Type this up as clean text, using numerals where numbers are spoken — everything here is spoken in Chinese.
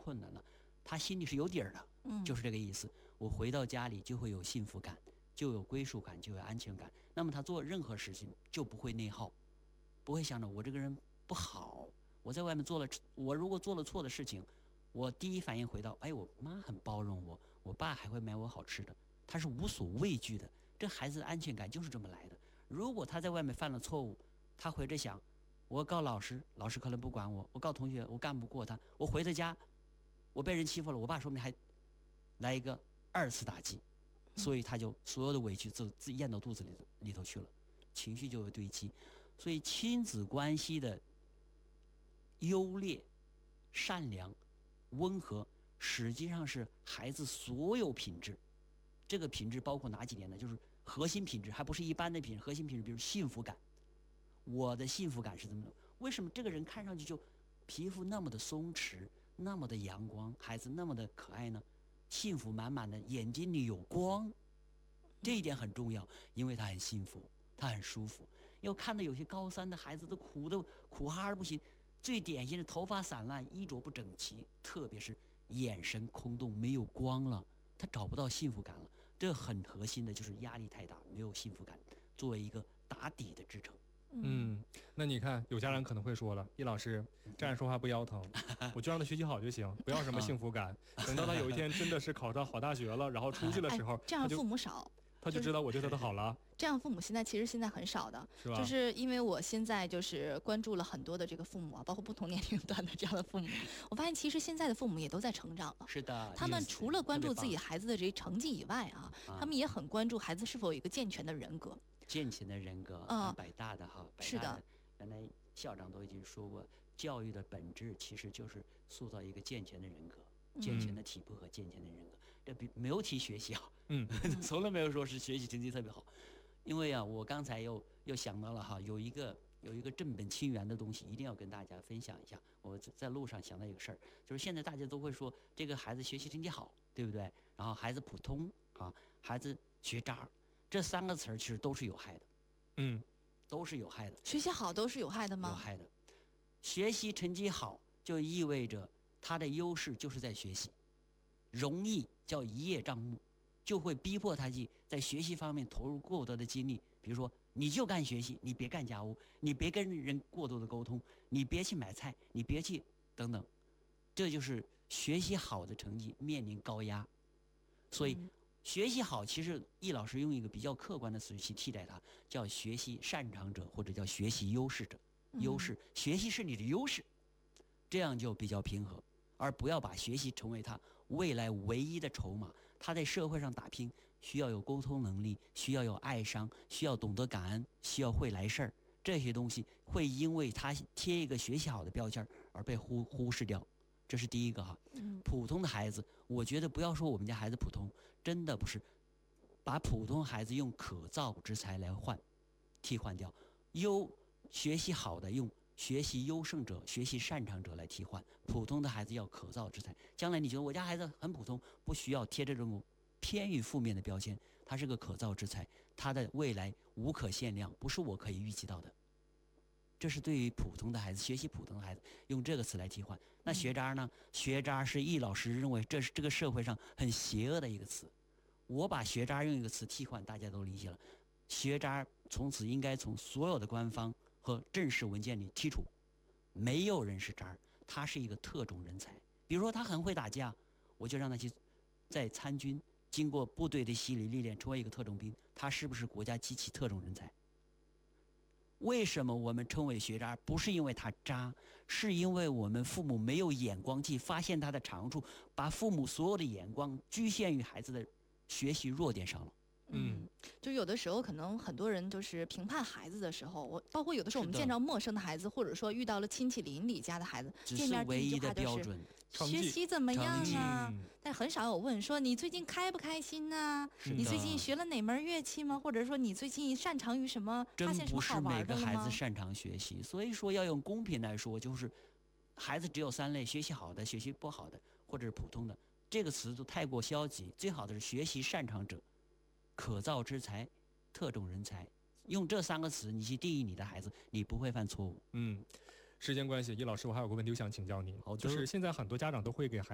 困难了，他心里是有底儿的，就是这个意思。我回到家里就会有幸福感，就有归属感，就有安全感。那么他做任何事情就不会内耗，不会想着我这个人不好，我在外面我如果做了错的事情，我第一反应回到，哎，我妈很包容我，我爸还会买我好吃的，他是无所畏惧的。这孩子的安全感就是这么来的。如果他在外面犯了错误，他回着想，我告老师，老师可能不管我；我告同学，我干不过他；我回到家，我被人欺负了，我爸说不定还来一个2次打击，所以他就所有的委屈自己咽到肚子里头去了，情绪就会堆积。所以亲子关系的优劣、善良、温和，实际上是孩子所有品质。这个品质包括哪几点呢？就是核心品质，还不是一般的品质。核心品质，比如幸福感。我的幸福感是怎么的？为什么这个人看上去就皮肤那么的松弛，那么的阳光，孩子那么的可爱呢？幸福满满的，眼睛里有光，这一点很重要，因为他很幸福，他很舒服。要看到有些高3的孩子都苦哈不行，最典型的头发散乱，衣着不整齐，特别是眼神空洞，没有光了。他找不到幸福感了，这很核心的就是压力太大，没有幸福感，作为一个打底的支撑。 那你看，有家长可能会说了，易老师站着说话不腰疼，我就让他学习好就行，不要什么幸福感。等到他有一天真的是考上好大学了，然后出去的时候， 这样父母少。 他就知道我对他的好了。 这样父母现在很少的， 是吧？ 就是因为我现在就是关注了很多的这个父母啊，包括不同年龄段的这样的父母，我发现其实现在的父母也都在成长了。 是的， 他们除了关注自己孩子的这些成绩以外啊，他们也很关注孩子是否有一个健全的人格。 健全的人格，北大的哈， 是的， 原来校长都已经说过，教育的本质其实就是塑造一个健全的人格。健全的体魄和健全的人格，这没有提学习啊，从来没有说是学习成绩特别好，因为啊，我刚才又想到了哈，有一个正本清源的东西，一定要跟大家分享一下。我在路上想到一个事儿，就是现在大家都会说这个孩子学习成绩好，对不对？然后孩子普通啊，孩子学渣，这3个词儿其实都是有害的，都是有害的。 学习好都是有害的吗？ 有害的。学习成绩好就意味着他的优势就是在学习，容易叫一叶障目，就会逼迫他在学习方面投入过多的精力。比如说，你就干学习，你别干家务，你别跟人过多的沟通，你别去买菜，你别去等等，这就是学习好的成绩面临高压。所以学习好，其实易老师用一个比较客观的词去替代它，叫学习擅长者，或者叫学习优势者。优势，学习是你的优势，这样就比较平和，而不要把学习成为他未来唯一的筹码。他在社会上打拼，需要有沟通能力，需要有爱商，需要懂得感恩，需要会来事儿。这些东西会因为他贴一个学习好的标签而被忽视掉。这是第一个哈。普通的孩子，我觉得不要说我们家孩子普通，真的不是，把普通孩子用可造之才来替换掉，学习好的用学习优胜者、学习擅长者来替换，普通的孩子要可造之才。将来你觉得我家孩子很普通，不需要贴这种偏于负面的标签，他是个可造之才，他的未来无可限量，不是我可以预计到的。这是对于普通的孩子，学习普通的孩子用这个词来替换。那学渣呢？学渣是易老师认为这是这个社会上很邪恶的一个词。我把学渣用一个词替换，大家都理解了。学渣从此应该从所有的官方和正式文件里剔除，没有人是渣，他是一个特种人才。比如说他很会打架，我就让他去在参军，经过部队的洗礼历练，成为一个特种兵，他是不是国家机器特种人才？为什么我们称为学渣？不是因为他渣，是因为我们父母没有眼光去发现他的长处，把父母所有的眼光局限于孩子的学习弱点上了。 就有的时候可能很多人就是评判孩子的时候，包括有的时候我们见到陌生的孩子，或者说遇到了亲戚邻里家的孩子，见面第一句话就是学习怎么样啊？但很少有问说你最近开不开心啊？你最近学了哪门乐器吗？或者说你最近擅长于什么？发现什么好玩的了吗？ 真不是每个孩子擅长学习，所以说要用公平来说，就是孩子只有3类：学习好的、学习不好的，或者是普通的。这个词都太过消极，最好的是学习擅长者、可造之才、特种人才。用这3个词你去定义你的孩子，你不会犯错误。 时间关系，易老师我还有个问题想请教您，就是现在很多家长都会给孩子